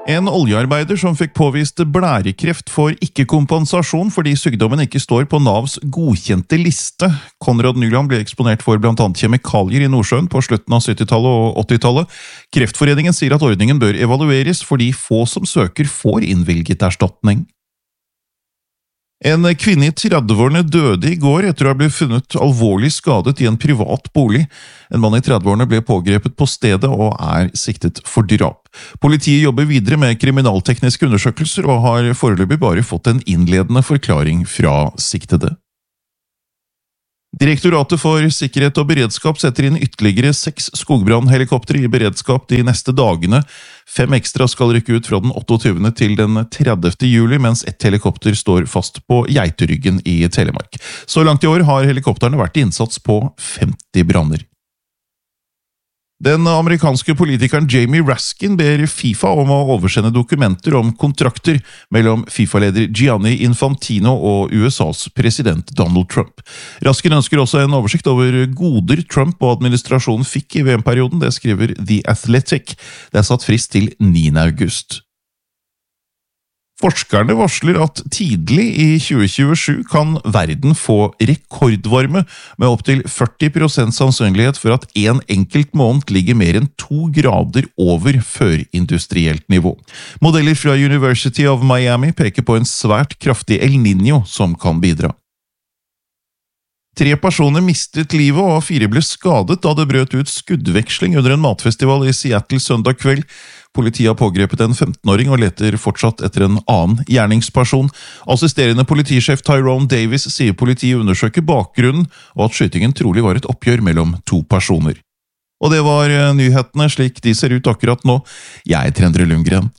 En oljearbeider som fikk påvist blærekreft får ikke kompensasjon fordi sykdommen ikke står på Navs godkjente liste. Konrad Nyland ble eksponert for blant annet kjemikalier i Nordsjøen på slutten av 70-tallet og 80-tallet. Kreftforeningen sier at ordningen bør evalueres fordi få som søker får innvilget erstatning. En kvinne i 30-årene døde i går etter å ha blitt funnet alvorlig skadet i en privat bolig. En mann i 30-årene ble pågrepet på stedet og er siktet for drap. Politiet jobber videre med kriminaltekniske undersøkelser og har foreløpig bare fått en innledende forklaring fra siktede. Direktoratet for sikkerhet og beredskap setter inn ytterligere 6 skogbrannhelikoptre i beredskap de neste dagene. 5 ekstra skal rykke ut fra den 28. til den 30. juli, mens 1 helikopter står fast på Geiteryggen i Telemark. Så langt i år har helikopterne vært i innsats på 50 branner. Den amerikanske politikeren Jamie Raskin ber FIFA om å oversende dokumenter om kontrakter mellom FIFA-leder Gianni Infantino og USAs president Donald Trump. Raskin ønsker også en oversikt over goder Trump og administrasjonen fikk i VM-perioden, det skriver The Athletic. Det er satt frist til 9. august. Forskerne varsler at tidlig i 2027 kan verden få rekordvarme med opp til 40% sannsynlighet for at en enkelt måned ligger mer enn 2 grader over førindustrielt nivå. Modeller fra University of Miami peker på en svært kraftig El Niño som kan bidra. 3 personer mistet livet og 4 ble skadet da det brøt ut skuddveksling under en matfestival i Seattle søndag kveld. Politiet har pågrepet en 15-åring og leter fortsatt etter en annen gjerningsperson. Assisterende politisjef Tyrone Davis sier politiet undersøker bakgrunnen og at skytingen trolig var et oppgjør mellom 2 personer. Og det var nyhetene slik de ser ut akkurat nå. Jeg heter Endre Lundgren.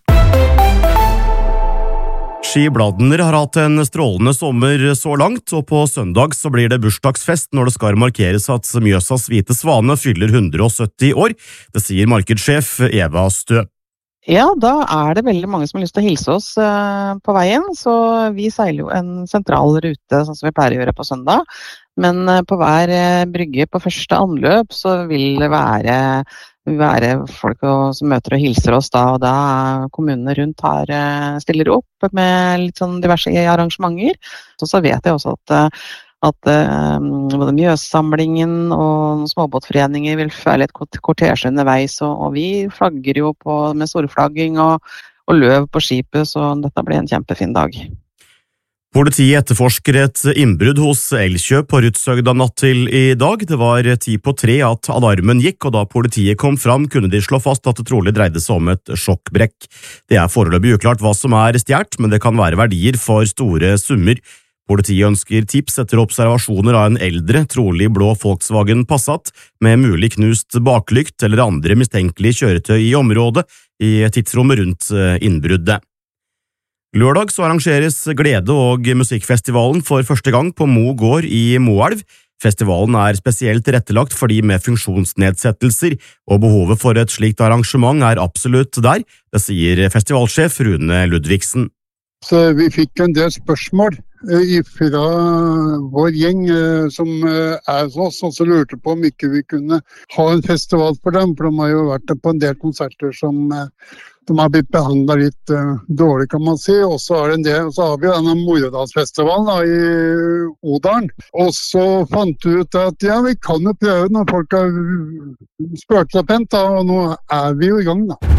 Ski Bladner har hatt en strålende sommer så langt, og på søndag så blir det bursdagsfest når det skal markeres at Mjøsas hvite svane fyller 170 år. Det sier markedssjef Eva Stø. Ja, da er det veldig mange som har lyst til å hilse oss på veien, så vi seiler jo en sentral rute, sånn som vi pleier å gjøre på søndag. Men på hver brygge på første anløp så vil det være folk som møter og hilser oss da, og da kommunene rundt stiller opp med litt sånn diverse arrangementer. Så vet jeg også at både Mjøssamlingen og småbåtforeninger vil føre litt kortesje underveis, og vi flagger jo med storflagging og løv på skipet, så dette blir en kjempefin dag. Politiet etterforsker et innbrudd hos Elkjøp på Rudshøgda natt til i dag. Det var 2:10 at alarmen gikk, og da politiet kom fram kunne de slå fast at det trolig dreide seg om et sjokkbrekk. Det er foreløpig uklart hva som er stjert, men det kan være verdier for store summer. Politiet ønsker tips etter observasjoner av en eldre, trolig blå Volkswagen Passat med mulig knust baklykt eller andre mistenkelige kjøretøy i området i tidsrommet rundt innbruddet. Lørdag så arrangeres Glede- og musikkfestivalen for første gang på Mo gård i Moelv. Festivalen er spesielt tilrettelagt for de med funksjonsnedsettelser, og behovet for et slikt arrangement er absolutt der, det sier festivalsjef Rune Ludvigsen. Så vi fikk en del spørsmål fra vår gjeng som hos oss, og så lurte på om ikke vi kunne ha en festival for dem, for de har jo vært på en del konserter som de har blitt behandlet litt dårlig, kan man si. Og så har vi denne Moredalsfestivalen i Odalen. Og så fant vi ut at ja, vi kan jo prøve når folk har spurt seg pent, da, og nå er vi jo i gang da.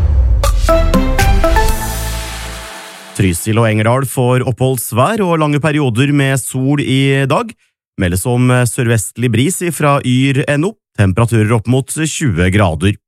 Trysil og Engerdal får oppholdsvær og lange perioder med sol i dag. Meldes om sørvestlig bris fra Yr NO, temperaturer opp mot 20 grader.